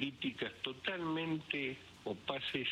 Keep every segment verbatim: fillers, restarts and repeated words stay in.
políticas totalmente opaces,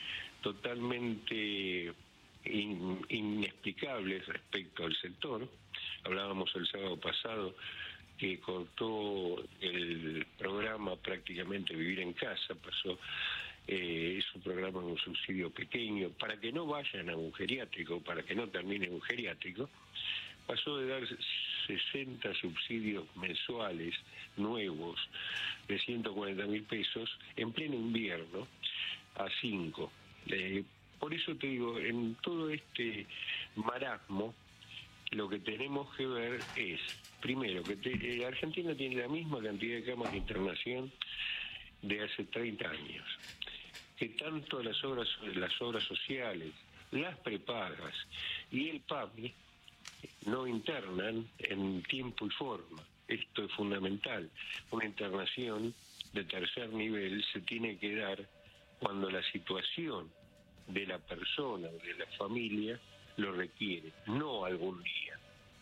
totalmente in, inexplicables respecto al sector. Hablábamos el sábado pasado que cortó el programa prácticamente Vivir en Casa, pasó, eh, es un programa con un subsidio pequeño, para que no vayan a un geriátrico, para que no terminen un geriátrico, pasó de dar sesenta subsidios mensuales nuevos de ciento cuarenta mil pesos en pleno invierno a cinco. Eh, por eso te digo, en todo este marasmo, lo que tenemos que ver es, primero, que te, eh, Argentina tiene la misma cantidad de camas de internación de hace treinta años, que tanto las obras, las obras sociales, las prepagas y el P A M I no internan en tiempo y forma. Esto es fundamental. Una internación de tercer nivel se tiene que dar cuando la situación de la persona, de la familia, lo requiere, no algún día.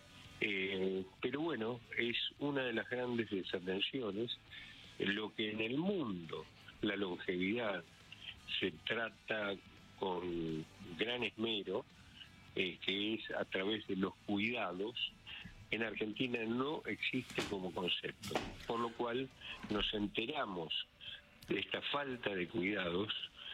Eh, pero bueno, es una de las grandes desatenciones. Lo que en el mundo la longevidad se trata con gran esmero, eh, que es a través de los cuidados, en Argentina no existe como concepto, por lo cual nos enteramos de esta falta de cuidados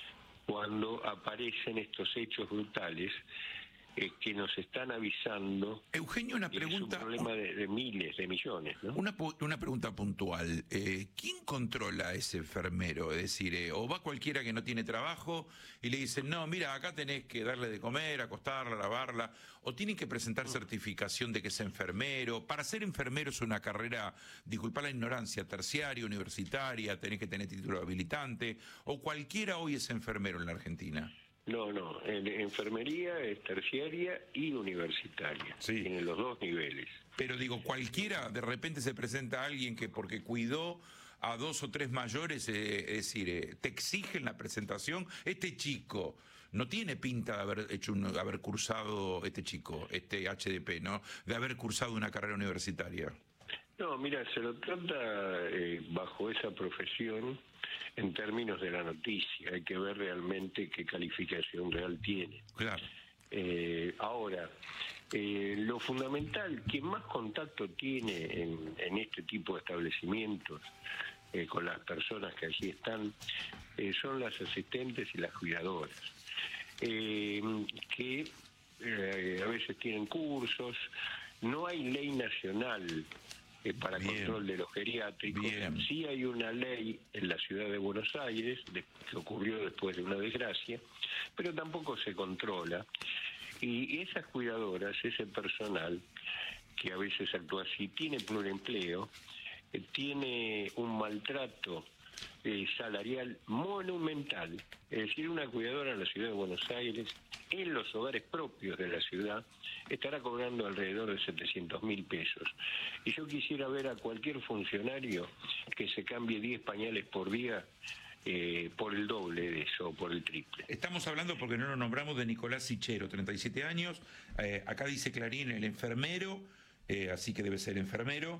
cuando aparecen estos hechos brutales eh, que nos están avisando. Eugenio, una pregunta. Es un problema de, de miles, de millones, ¿no? Una, una pregunta puntual. Eh, ¿Quién controla a ese enfermero? Es decir, eh, o va cualquiera que no tiene trabajo y le dicen, no, mira, acá tenés que darle de comer, acostarla, lavarla, o tienen que presentar certificación de que es enfermero. Para ser enfermero es una carrera, disculpa la ignorancia, terciaria, universitaria, tenés que tener título habilitante, o cualquiera hoy es enfermero en la Argentina. No, no, en enfermería es terciaria y universitaria, sí. Tiene los dos niveles. Pero digo, cualquiera, de repente se presenta alguien que porque cuidó a dos o tres mayores, eh, es decir, eh, te exigen la presentación. Este chico no tiene pinta de haber hecho un, haber cursado, este chico, este H D P, ¿no? De haber cursado una carrera universitaria. No, mira, se lo trata eh, bajo esa profesión en términos de la noticia. Hay que ver realmente qué calificación real tiene. Claro. Eh, ahora, eh, lo fundamental, quien más contacto tiene en, en este tipo de establecimientos eh, con las personas que allí están, eh, son las asistentes y las cuidadoras, eh, que eh, a veces tienen cursos. No hay ley nacional Eh, para Bien. control de los geriátricos. Bien. Sí hay una ley en la ciudad de Buenos Aires, de, que ocurrió después de una desgracia, pero tampoco se controla. Y esas cuidadoras, ese personal, que a veces actúa así, tiene pluriempleo, eh, tiene un maltrato eh, salarial monumental. Es decir, una cuidadora en la ciudad de Buenos Aires, en los hogares propios de la ciudad, estará cobrando alrededor de setecientos mil pesos. Y yo quisiera ver a cualquier funcionario que se cambie diez pañales por día eh, por el doble de eso, por el triple. Estamos hablando, porque no lo nombramos, de Nicolás Sichero, treinta y siete años. Eh, acá dice Clarín, el enfermero, eh, así que debe ser enfermero,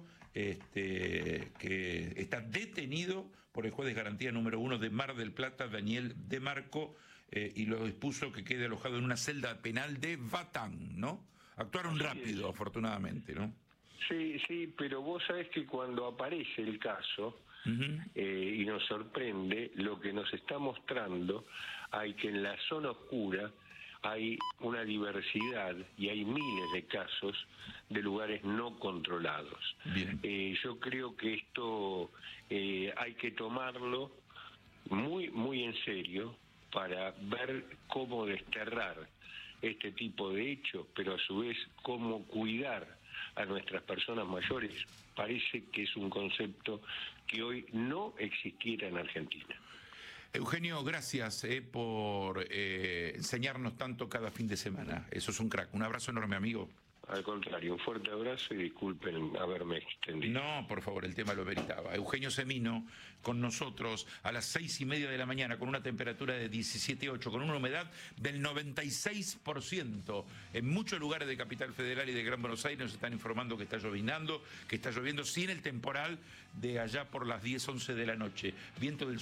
este, que está detenido por el juez de garantía número uno de Mar del Plata, Daniel De Marco, eh, y lo dispuso que quede alojado en una celda penal de Batán, ¿no? Actuaron rápido, afortunadamente, ¿no? Sí, sí, pero vos sabés que cuando aparece el caso uh-huh. eh, y nos sorprende, lo que nos está mostrando hay que en la zona oscura hay una diversidad y hay miles de casos de lugares no controlados. Bien. Eh, yo creo que esto eh, hay que tomarlo muy, muy en serio para ver cómo desterrar este tipo de hechos, pero a su vez cómo cuidar a nuestras personas mayores. Parece que es un concepto que hoy no existiera en Argentina. Eugenio, gracias eh, por eh, enseñarnos tanto cada fin de semana. Eso es un crack. Un abrazo enorme, amigo. Al contrario, un fuerte abrazo y disculpen haberme extendido. No, por favor, el tema lo meritaba. Eugenio Semino con nosotros a las seis y media de la mañana con una temperatura de diecisiete punto ocho, con una humedad del noventa y seis por ciento. En muchos lugares de Capital Federal y de Gran Buenos Aires nos están informando que está llovinando, que está lloviendo sin el temporal de allá por las diez, once de la noche. Viento del